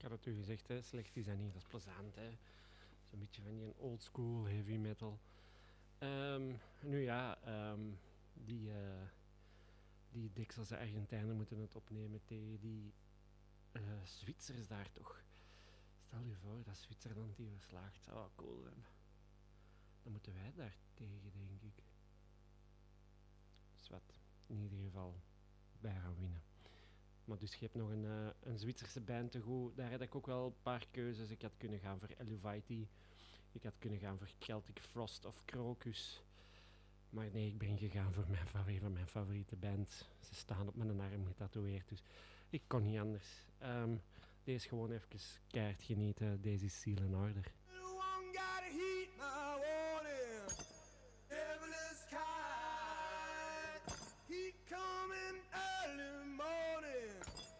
had het u gezegd, hè, slecht is dat niet, dat is plezant. Hè. Zo'n beetje van die old school heavy metal. Nu ja, die Dekselse Argentijnen moeten het opnemen tegen die Zwitsers daar toch. Stel je voor dat Zwitserland die verslaagt. Zou wel cool zijn. Dan moeten wij daar tegen, denk ik. Dus wat, in ieder geval, wij gaan winnen. Maar dus je hebt nog een Zwitserse band te goed. Daar had ik ook wel een paar keuzes. Ik had kunnen gaan voor Eluveitie. Ik had kunnen gaan voor Celtic Frost of Crocus. Maar nee, ik ben gegaan voor een van mijn favoriete bands. Ze staan op mijn arm getatoeëerd, dus ik kon niet anders. Deze gewoon even keihard genieten. Deze is Seal and Order.